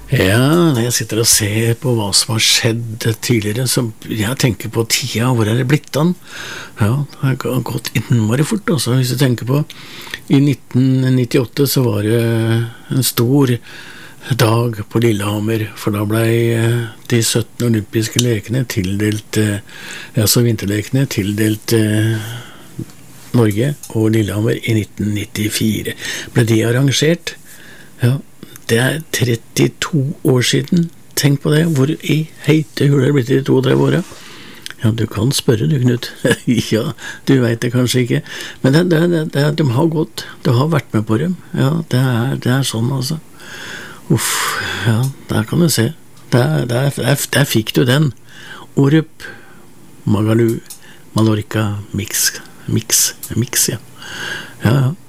Ja, når jeg sitter og ser på hva som har skjedd tidligere, så jeg tenker på tida, hvor er det blitt an? Ja, det har gått innmari fort, altså, hvis du tenker på. I 1998 så var det en stor dag på Lillehammer, for da ble de 17 olympiske lekene tildelt, altså vinterlekene tildelt Norge og Lillehammer i 1994. Ble de arrangert? Ja, det er 32 år siden. Tenk på det, hvor i heite huler det blitt i de 32 åra? Ja, du kan spørre du, Knut. Ja, du vet det kanskje ikke. Men de har gått, du har vært med på dem. Ja, det er sånn altså. Uff, ja, der kan du se. Der fikk du den. Orup, Magalú, Mallorca, Mix, ja. Ja, ja.